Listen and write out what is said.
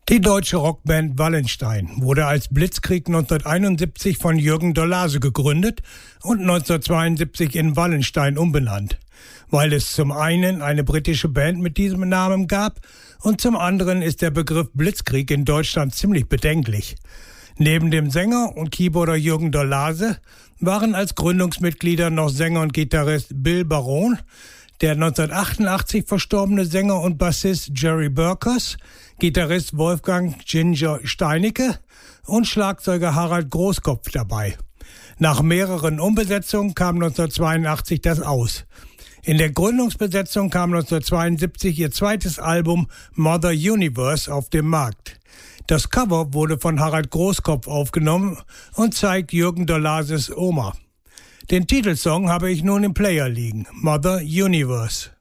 Die deutsche Rockband Wallenstein wurde als Blitzkrieg 1971 von Jürgen Dolase gegründet und 1972 in Wallenstein umbenannt, weil es zum einen eine britische Band mit diesem Namen gab und zum anderen ist der Begriff Blitzkrieg in Deutschland ziemlich bedenklich. Neben dem Sänger und Keyboarder Jürgen Dolase waren als Gründungsmitglieder noch Sänger und Gitarrist Bill Baron, der 1988 verstorbene Sänger und Bassist Jerry Burkers, Gitarrist Wolfgang Ginger Steinicke und Schlagzeuger Harald Großkopf dabei. Nach mehreren Umbesetzungen kam 1982 das aus. In der Gründungsbesetzung kam 1972 ihr zweites Album Mother Universe auf den Markt. Das Cover wurde von Harald Großkopf aufgenommen und zeigt Jürgen Dolases Oma. Den Titelsong habe ich nun im Player liegen, Mother Universe.